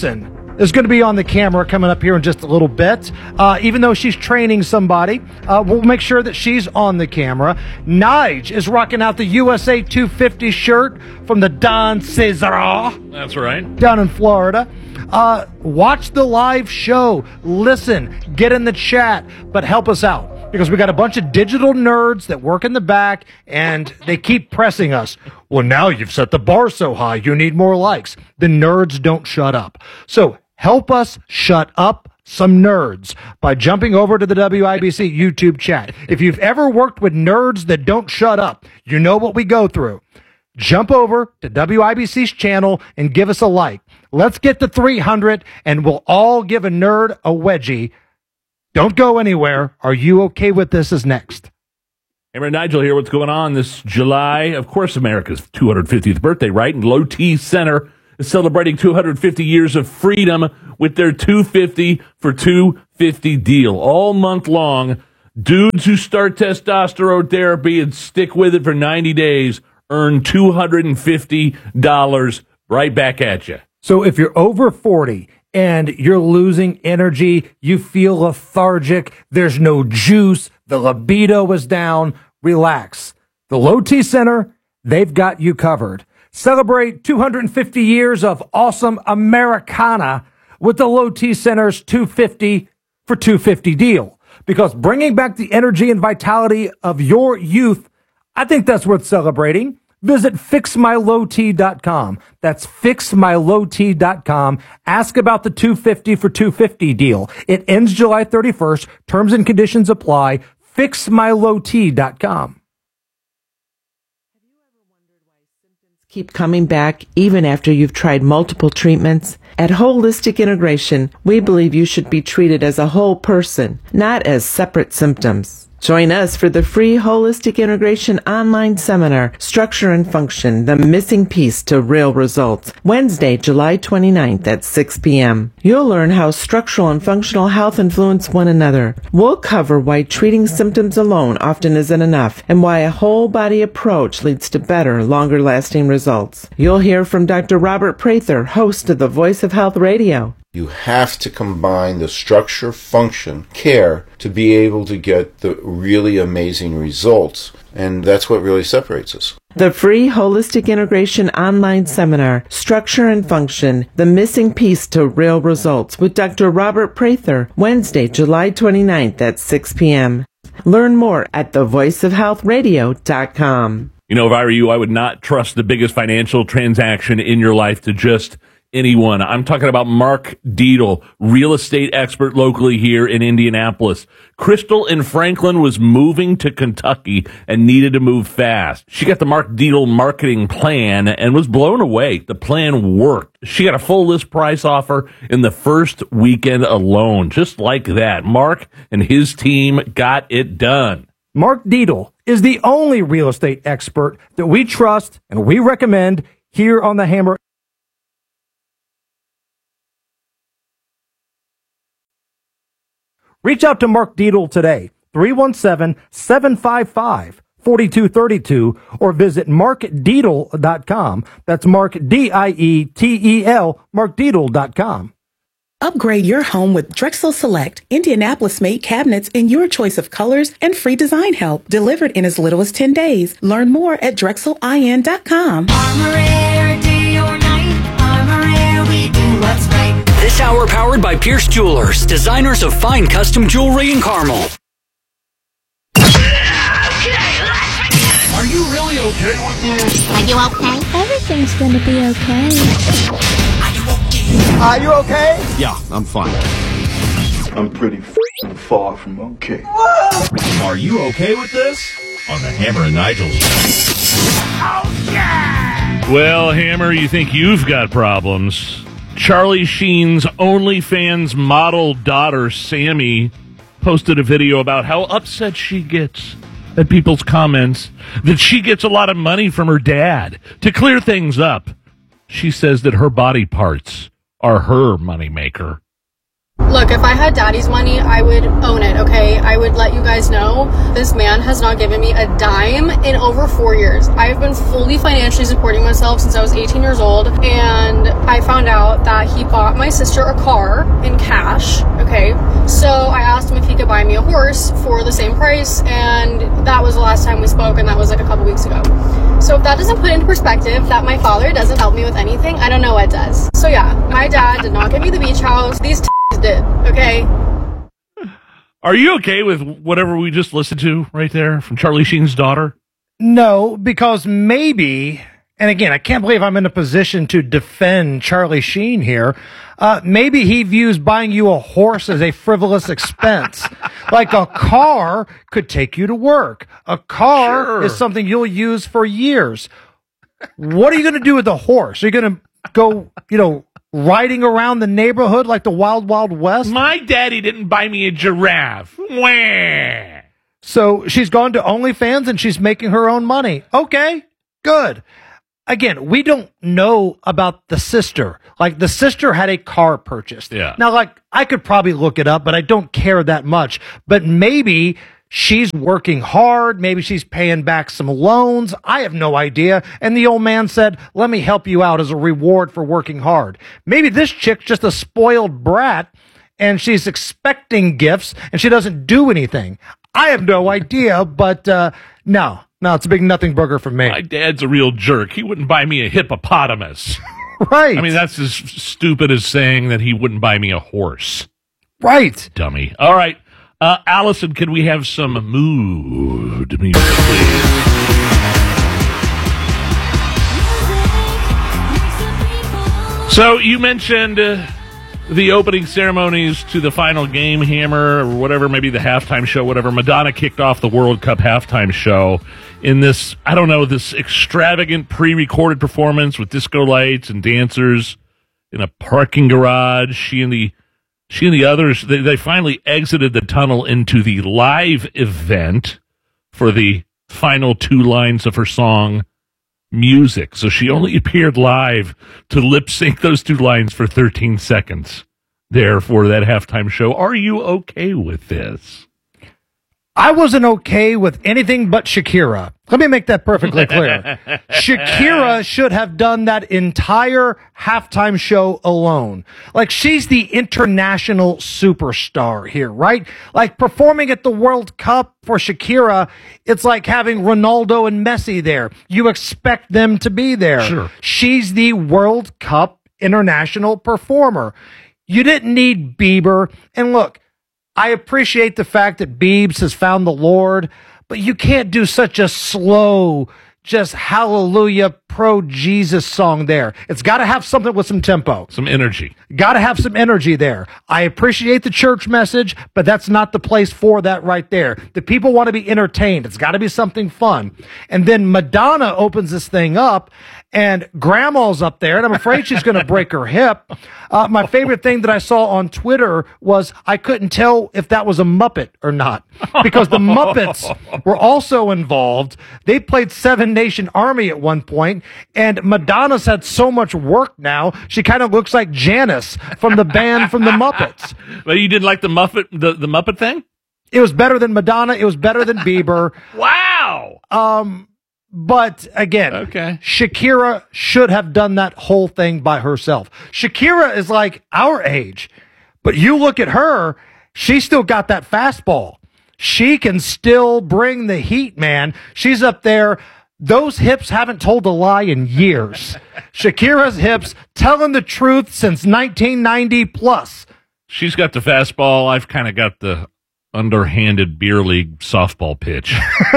is going to be on the camera coming up here in just a little bit. Uh, even though she's training somebody, uh, we'll make sure that she's on the camera. Nige is rocking out the U S A two fifty shirt from the Don Cesar. That's right. Down in Florida. Uh, watch the live show. Listen, get in the chat, but help us out because we got a bunch of digital nerds that work in the back and they keep pressing us. Well, now you've set the bar so high, you need more likes. The nerds don't shut up. So help us shut up some nerds by jumping over to the W I B C YouTube chat. If you've ever worked with nerds that don't shut up, you know what we go through. Jump over to W I B C's channel and give us a like. Let's get to three hundred and we'll all give a nerd a wedgie. Don't go anywhere. Are you okay with this is next? Hammer and Nigel here. What's going on this July? Of course, America's two hundred fiftieth birthday, right? And Low T Center is celebrating two hundred fifty years of freedom with their two fifty for two fifty deal. All month long, dudes who start testosterone therapy and stick with it for ninety days earn two hundred fifty dollars right back at you. So if you're over forty and you're losing energy, you feel lethargic, there's no juice, the libido is down, relax. The Low T Center, they've got you covered. Celebrate two hundred fifty years of awesome Americana with the Low T Center's two fifty for two fifty deal. Because bringing back the energy and vitality of your youth, I think that's worth celebrating. Visit fix my low t dot com. That's fix my low t dot com. Ask about the two fifty for two fifty deal. It ends July thirty-first. Terms and conditions apply. fix my low t dot com. Keep coming back even after you've tried multiple treatments? At Holistic Integration, we believe you should be treated as a whole person, not as separate symptoms. Join us for the free Holistic Integration online seminar, Structure and Function, the missing piece to real results, Wednesday, July twenty-ninth at six p.m. You'll learn how structural and functional health influence one another. We'll cover why treating symptoms alone often isn't enough and why a whole body approach leads to better, longer lasting results. You'll hear from Doctor Robert Prather, host of the Voice of Health Radio. You have to combine the structure, function, care to be able to get the really amazing results. And that's what really separates us. The free Holistic Integration online seminar, Structure and Function, the missing piece to real results with Doctor Robert Prather, Wednesday, July twenty-ninth at six p.m. Learn more at the voice of health radio dot com. You know, if I were you, I would not trust the biggest financial transaction in your life to just anyone. I'm talking about Mark Dietl, real estate expert locally here in Indianapolis. Crystal in Franklin was moving to Kentucky and needed to move fast. She got the Mark Dietl marketing plan and was blown away. The plan worked. She got a full list price offer in the first weekend alone. Just like that, Mark and his team got it done. Mark Dietl is the only real estate expert that we trust and we recommend here on the Hammer. Reach out to Mark Dietl today, three one seven, seven five five, four two three two, or visit mark dietl dot com. That's Mark, D I E T E L, mark dietl dot com. Upgrade your home with Drexel Select, Indianapolis-made cabinets in your choice of colors and free design help, delivered in as little as ten days. Learn more at drexel I N dot com. Armor Air, day or night, Armor Air, we do what's right. This hour powered by Pierce Jewelers, designers of fine custom jewelry in Carmel. Are you really okay with this? Are you okay? Everything's gonna be okay. Are you okay? Are you okay? Yeah, I'm fine. I'm pretty f***ing far from okay. Are you okay with this? On the Hammer and Nigel show. Oh, yeah! Well, Hammer, you think you've got problems. Charlie Sheen's OnlyFans model daughter, Sammy, posted a video about how upset she gets at people's comments that she gets a lot of money from her dad. To clear things up, she says that her body parts are her moneymaker. Look, if I had daddy's money, I would own it, okay? I would let you guys know this man has not given me a dime in over four years. I've been fully financially supporting myself since I was eighteen years old, and I found out that he bought my sister a car in cash, okay? So I asked him if he could buy me a horse for the same price, and that was the last time we spoke, and that was like a couple weeks ago. So if that doesn't put into perspective that my father doesn't help me with anything, I don't know what does. So yeah, my dad did not give me the beach house. These did, okay? Are you okay with whatever we just listened to right there from Charlie Sheen's daughter? No, because maybe, and again, I can't believe I'm in a position to defend Charlie Sheen here. Uh, maybe he views buying you a horse as a frivolous expense. Like a car could take you to work. A car Sure. is something you'll use for years. What are you going to do with the horse? Are you going to go, you know, riding around the neighborhood like the Wild Wild West? My daddy didn't buy me a giraffe. Wah. So she's gone to OnlyFans and she's making her own money. Okay, good. Again, we don't know about the sister. Like, the sister had a car purchased. Yeah. Now, like, I could probably look it up, but I don't care that much. But maybe she's working hard. Maybe she's paying back some loans. I have no idea. And the old man said, let me help you out as a reward for working hard. Maybe this chick's just a spoiled brat and she's expecting gifts and she doesn't do anything. I have no idea, but uh, no, no, it's a big nothing burger for me. My dad's a real jerk. He wouldn't buy me a hippopotamus. Right. I mean, that's as stupid as saying that he wouldn't buy me a horse. Right. Dummy. All right. Uh, Allison, can we have some mood music, please? So you mentioned uh, the opening ceremonies to the final game, Hammer, or whatever, maybe the halftime show, whatever. Madonna kicked off the World Cup halftime show in this, I don't know, this extravagant pre-recorded performance with disco lights and dancers in a parking garage. She and the She and the others, they, they finally exited the tunnel into the live event for the final two lines of her song, Music. So she only appeared live to lip sync those two lines for thirteen seconds there for that halftime show. Are you okay with this? I wasn't okay with anything but Shakira. Let me make that perfectly clear. Shakira should have done that entire halftime show alone. Like, she's the international superstar here, right? Like, performing at the World Cup for Shakira, it's like having Ronaldo and Messi there. You expect them to be there. Sure. She's the World Cup international performer. You didn't need Bieber. And look, I appreciate the fact that Biebs has found the Lord, but you can't do such a slow, just hallelujah, pro-Jesus song there. It's got to have something with some tempo. Some energy. Got to have some energy there. I appreciate the church message, but that's not the place for that right there. The people want to be entertained. It's got to be something fun. And then Madonna opens this thing up, and Grandma's up there, and I'm afraid she's going to break her hip. Uh, my favorite thing that I saw on Twitter was I couldn't tell if that was a Muppet or not, because the Muppets were also involved. They played Seven Nation Army at one point, and Madonna's had so much work now, she kind of looks like Janice from the band from the Muppets. But you didn't like the Muppet, the, the Muppet thing? It was better than Madonna. It was better than Bieber. Wow. Um, but again, okay. Shakira should have done that whole thing by herself. Shakira is like our age, but you look at her, she still got that fastball. She can still bring the heat, man. She's up there. Those hips haven't told a lie in years. Shakira's hips telling the truth since nineteen ninety plus. She's got the fastball. I've kind of got the underhanded beer league softball pitch.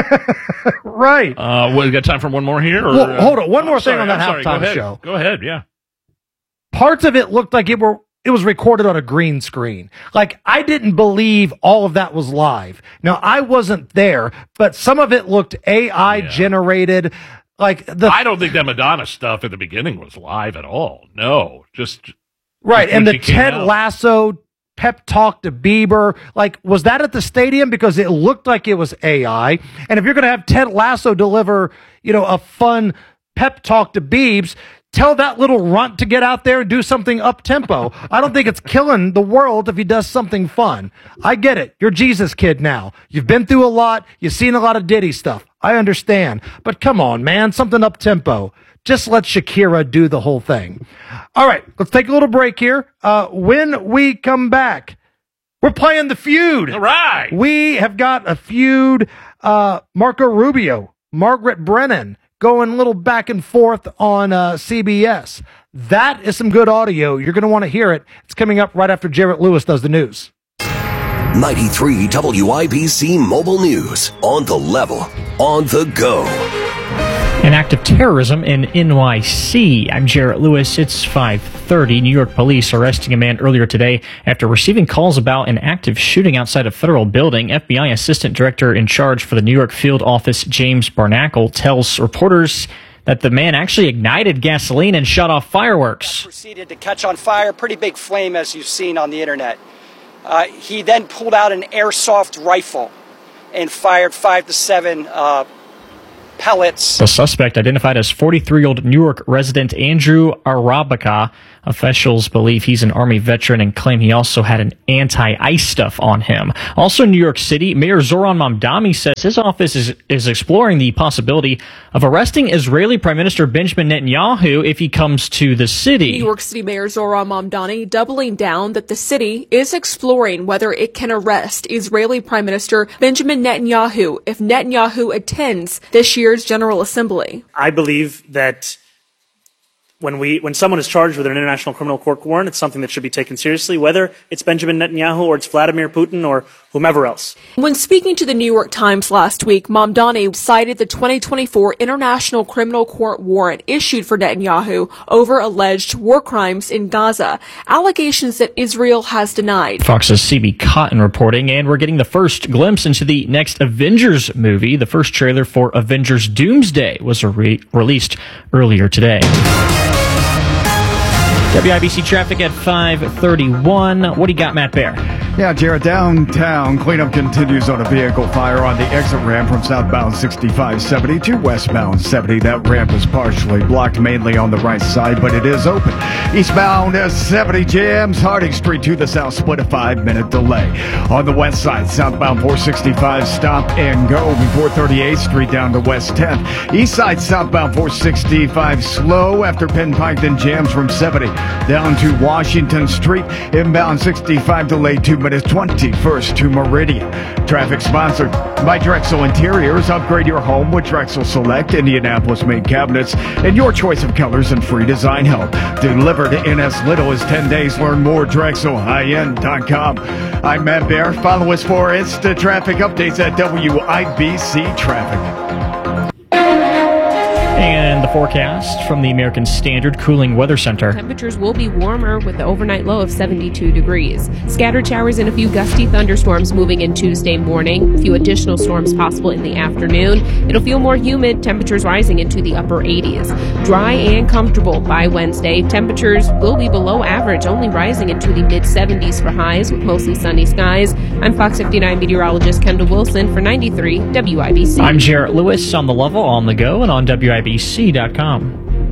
Right. Uh, what, you got time for one more here? Or, well, uh, hold on. One more I'm thing sorry, on that I'm sorry. halftime Go ahead. show. Go ahead, yeah. Parts of it looked like it were it was recorded on a green screen. Like, I didn't believe all of that was live. Now, I wasn't there, but some of it looked A I yeah. generated. Like the I don't think that Madonna stuff at the beginning was live at all. No, just right. just and the Ted out. Lasso pep talk to Bieber, like, was that at the stadium? Because it looked like it was A I. And if you're going to have Ted Lasso deliver, you know, a fun pep talk to Biebs, tell that little runt to get out there and do something up-tempo. I don't think it's killing the world if he does something fun. I get it. You're Jesus kid now. You've been through a lot. You've seen a lot of Diddy stuff. I understand. But come on, man, something up-tempo. Just let Shakira do the whole thing. All right, let's take a little break here. Uh, when we come back, we're playing The Feud. All right. We have got a feud. Uh, Marco Rubio, Margaret Brennan, going a little back and forth on uh, C B S. That is some good audio. You're going to want to hear it. It's coming up right after Jarrett Lewis does the news. ninety-three W I B C Mobile News. On the level. On the go. An act of terrorism in N Y C. I'm Jarrett Lewis. It's five thirty. New York police arresting a man earlier today after receiving calls about an active shooting outside a federal building. F B I Assistant Director in charge for the New York field office, James Barnacle, tells reporters that the man actually ignited gasoline and shot off fireworks. Proceeded to catch on fire. Pretty big flame, as you've seen on the internet. Uh, he then pulled out an airsoft rifle and fired five to seven uh, pellets. The suspect, identified as forty-three-year-old Newark resident Andrew Arabica. Officials believe he's an Army veteran and claim he also had an anti-ice stuff on him. Also in New York City, Mayor Zoran Mamdani says his office is, is exploring the possibility of arresting Israeli Prime Minister Benjamin Netanyahu if he comes to the city. New York City Mayor Zoran Mamdani doubling down that the city is exploring whether it can arrest Israeli Prime Minister Benjamin Netanyahu if Netanyahu attends this year's General Assembly. I believe that When we, when someone is charged with an international criminal court warrant, it's something that should be taken seriously, whether it's Benjamin Netanyahu or it's Vladimir Putin or whomever else. When speaking to the New York Times last week, Mamdani cited the twenty twenty-four International Criminal Court warrant issued for Netanyahu over alleged war crimes in Gaza, allegations that Israel has denied. Fox's C B Cotton reporting, and we're getting the first glimpse into the next Avengers movie. The first trailer for Avengers Doomsday was re- released earlier today. W I B C traffic at five thirty-one. What do you got, Matt Bear? Yeah, Jared, downtown cleanup continues on a vehicle fire on the exit ramp from southbound sixty-five seventy to westbound seventy. That ramp is partially blocked, mainly on the right side, but it is open. Eastbound seventy jams Harding Street to the south, split a five-minute delay. On the west side, southbound four sixty-five, stop and go before thirty-eighth Street down to West tenth. East side, southbound four sixty-five, slow after Penn Pike, then jams from seventy down to Washington Street. Inbound sixty-five, delayed two minutes, twenty-first to Meridian. Traffic sponsored by Drexel Interiors. Upgrade your home with Drexel Select, Indianapolis-made cabinets, and your choice of colors and free design help. Delivered in as little as ten days. Learn more, Drexel High End dot com. I'm Matt Bear. Follow us for Insta traffic updates at W I B C Traffic. And the forecast from the American Standard Cooling Weather Center. Temperatures will be warmer with the overnight low of seventy-two degrees. Scattered showers and a few gusty thunderstorms moving in Tuesday morning. A few additional storms possible in the afternoon. It'll feel more humid, temperatures rising into the upper eighties. Dry and comfortable by Wednesday. Temperatures will be below average, only rising into the mid-seventies for highs with mostly sunny skies. I'm Fox fifty-nine meteorologist Kendall Wilson for ninety-three W I B C. I'm Jarrett Lewis on the level, on the go, and on W I B C dot com.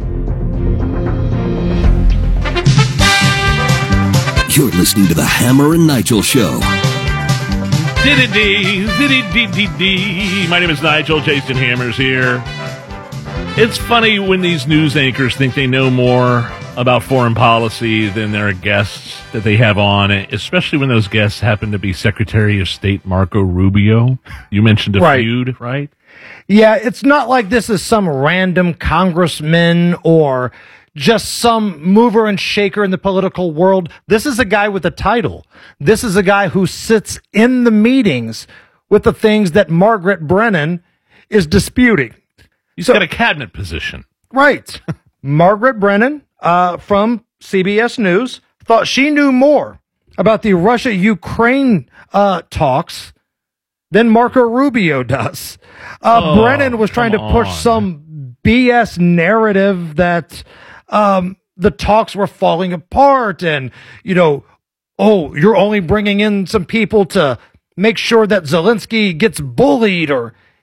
You're listening to the Hammer and Nigel Show. Diddy-dee, diddy-dee-dee-dee. My name is Nigel. Jason Hammer's here. It's funny when these news anchors think they know more about foreign policy than their guests that they have on, especially when those guests happen to be Secretary of State Marco Rubio. You mentioned a Right. feud, right? Yeah, it's not like this is some random congressman or just some mover and shaker in the political world. This is a guy with a title. This is a guy who sits in the meetings with the things that Margaret Brennan is disputing. He's so, got a cabinet position. Right. Margaret Brennan uh, from C B S News thought she knew more about the Russia-Ukraine uh, talks than Marco Rubio does. Uh, oh, Brennan was trying to push on. some B S narrative that um, the talks were falling apart and, you know, oh, you're only bringing in some people to make sure that Zelensky gets bullied or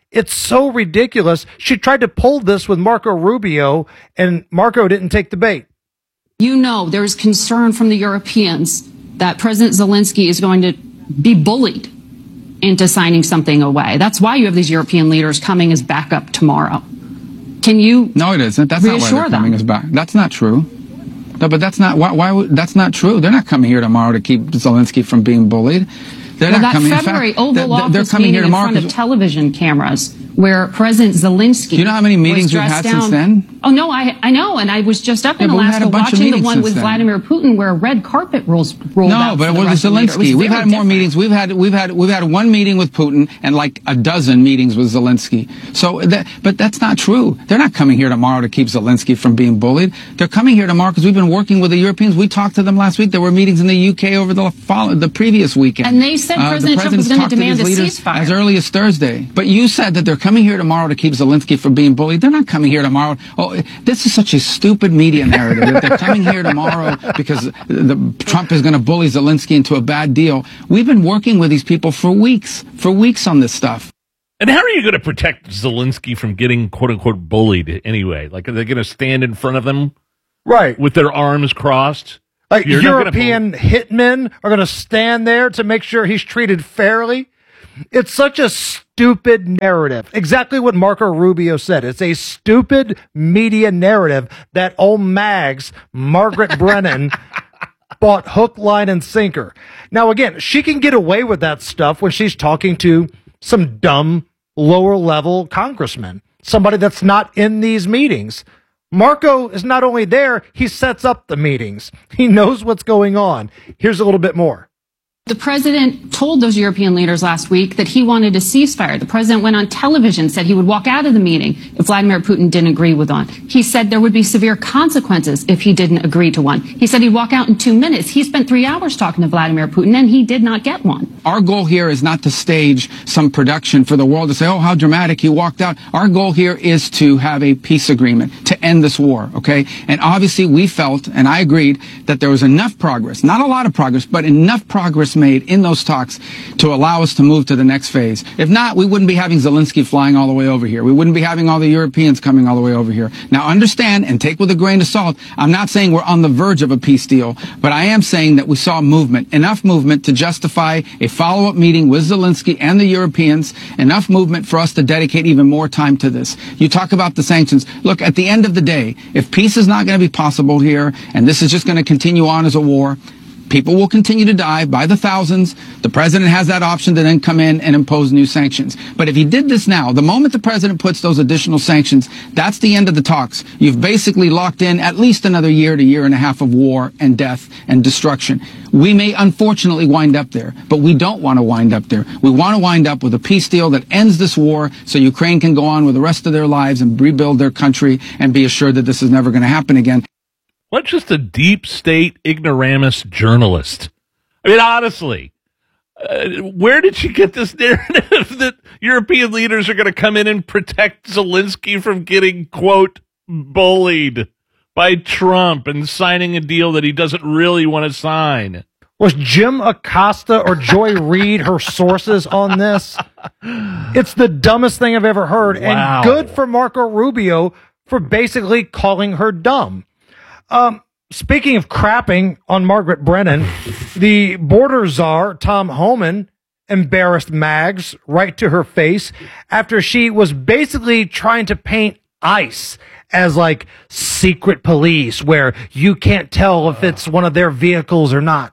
It's so ridiculous. She tried to pull this with Marco Rubio, and Marco didn't take the bait. You know, there's concern from the Europeans that President Zelensky is going to be bullied into signing something away. That's why you have these European leaders coming as backup tomorrow. Can you? No, it isn't. That's not why they're coming as back. That's not true. No, but that's not why. Why would, that's not true. They're not coming here tomorrow to keep Zelensky from being bullied. They're well, not that coming. February in fact, Oval they're, Office they're coming meeting here in tomorrow. front of television cameras where President Zelensky. Do you know how many meetings was we've dressed had down. since then? Oh no, I I know, and I was just up Yeah, in but we've had Alaska a bunch of watching the meetings one since with then. Vladimir Putin, where a red carpet rolls rolled No, out. but for it the was Russian leader. It Zelensky. was We've very had more meetings. We've had we've had we've had one meeting with Putin and like a dozen meetings with Zelensky. So that, but that's not true. They're not coming here tomorrow to keep Zelensky from being bullied. They're coming here tomorrow because we've been working with the Europeans. We talked to them last week. There were meetings in the U K over the follow, the previous weekend. And they said Uh, President the Trump was president's going to talked demand a his leaders ceasefire. as early as Thursday. But you said that they're coming here tomorrow to keep Zelensky from being bullied. They're not coming here tomorrow. Oh, this is such a stupid media narrative that they're coming here tomorrow because the, Trump is going to bully Zelensky into a bad deal. We've been working with these people for weeks, for weeks on this stuff. And how are you going to protect Zelensky from getting quote unquote bullied anyway? Like, are they going to stand in front of them? Right. With their arms crossed? Like You're not gonna European hitmen are going to stand there to make sure he's treated fairly. It's such a stupid narrative. Exactly what Marco Rubio said. It's a stupid media narrative that old Mags, Margaret Brennan, bought hook, line, and sinker. Now, again, she can get away with that stuff when she's talking to some dumb, lower-level congressman, somebody that's not in these meetings. Marco is not only there, he sets up the meetings. He knows what's going on. Here's a little bit more. The president told those European leaders last week that he wanted a ceasefire. The president went on television, said he would walk out of the meeting if Vladimir Putin didn't agree with one. He said there would be severe consequences if he didn't agree to one. He said he'd walk out in two minutes. He spent three hours talking to Vladimir Putin, and he did not get one. Our goal here is not to stage some production for the world to say, oh, how dramatic, he walked out. Our goal here is to have a peace agreement, to end this war, okay? And obviously we felt, and I agreed, that there was enough progress, not a lot of progress, but enough progress made in those talks to allow us to move to the next phase. If not, we wouldn't be having Zelensky flying all the way over here. We wouldn't be having all the Europeans coming all the way over here. Now, understand and take with a grain of salt, I'm not saying we're on the verge of a peace deal, but I am saying that we saw movement, enough movement to justify a follow-up meeting with Zelensky and the Europeans, enough movement for us to dedicate even more time to this. You talk about the sanctions. Look, at the end of the day, if peace is not going to be possible here, and this is just going to continue on as a war, people will continue to die by the thousands. The president has that option to then come in and impose new sanctions. But if he did this now, the moment the president puts those additional sanctions, that's the end of the talks. You've basically locked in at least another year to year and a half of war and death and destruction. We may unfortunately wind up there, but we don't want to wind up there. We want to wind up with a peace deal that ends this war so Ukraine can go on with the rest of their lives and rebuild their country and be assured that this is never going to happen again. What, just a deep state ignoramus journalist? I mean, honestly, uh, where did she get this narrative that European leaders are going to come in and protect Zelensky from getting, quote, bullied by Trump and signing a deal that he doesn't really want to sign? Was Jim Acosta or Joy Reid her sources on this? It's the dumbest thing I've ever heard. Wow. And good for Marco Rubio for basically calling her dumb. Um, speaking of crapping on Margaret Brennan, the border czar, Tom Homan, embarrassed Mags right to her face after she was basically trying to paint ICE as like secret police where you can't tell if it's one of their vehicles or not.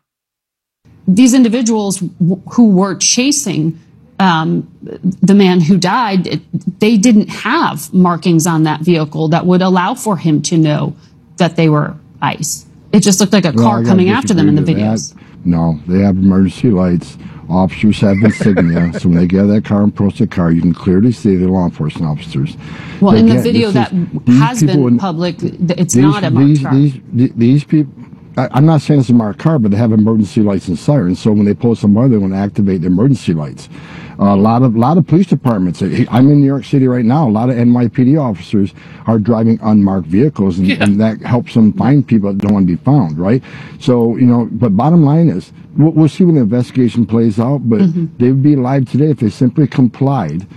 These individuals w- who were chasing um, the man who died, it, they didn't have markings on that vehicle that would allow for him to know that they were ICE. It just looked like a Well, car I gotta coming after them in the disagree with videos. that. No, they have emergency lights. Officers have insignia, so when they get out of that car and approach the car, you can clearly see the law enforcement officers. Well, They in the get- video this that is- these has people been in- public, th- it's these, not a marked these, car. These, these, these people, I, I'm not saying it's a marked car, but they have emergency lights and sirens, so when they pull somebody, they want to activate the emergency lights. Uh, a lot of lot of police departments. I'm in New York City right now. A lot of N Y P D officers are driving unmarked vehicles, and, yeah. and that helps them find people that don't want to be found, right? So, you know, but bottom line is, we'll, we'll see when the investigation plays out, but mm-hmm. they would be alive today if they simply complied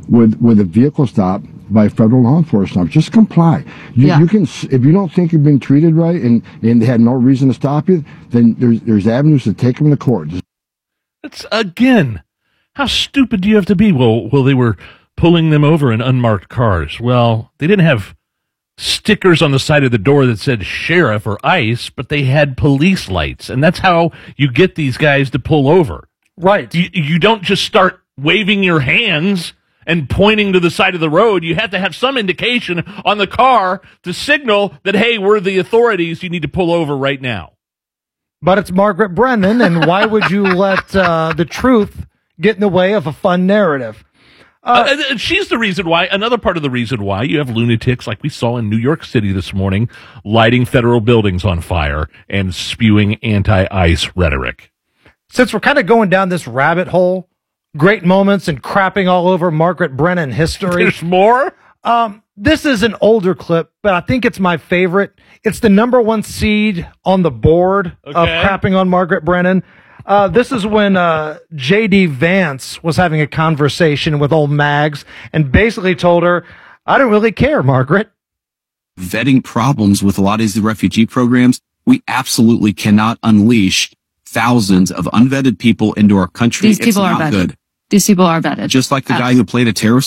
with with a vehicle stop by federal law enforcement. Just comply. You, Yeah. you can, if you don't think you've been treated right and, and they had no reason to stop you, then there's there's avenues to take them to court. Just That's, again, how stupid do you have to be? Well, well, they were pulling them over in unmarked cars. Well, they didn't have stickers on the side of the door that said sheriff or ICE, but they had police lights. And that's how you get these guys to pull over. Right. You, you don't just start waving your hands and pointing to the side of the road. You have to have some indication on the car to signal that, hey, we're the authorities. You need to pull over right now. But it's Margaret Brennan, and why would you let uh, the truth get in the way of a fun narrative? Uh, uh, she's the reason why, another part of the reason why you have lunatics like we saw in New York City this morning, lighting federal buildings on fire and spewing anti-ICE rhetoric. Since we're kind of going down this rabbit hole, great moments and crapping all over Margaret Brennan history. There's more? Um, this is an older clip, but I think it's my favorite. It's the number one seed on the board Okay. of crapping on Margaret Brennan. Uh, this is when uh, J D Vance was having a conversation with old Mags and basically told her, I don't really care, Margaret. Vetting problems with a lot of these refugee programs, we absolutely cannot unleash thousands of unvetted people into our country. These people it's are not vetted. good. These people are vetted. Just like the guy who played a terrorist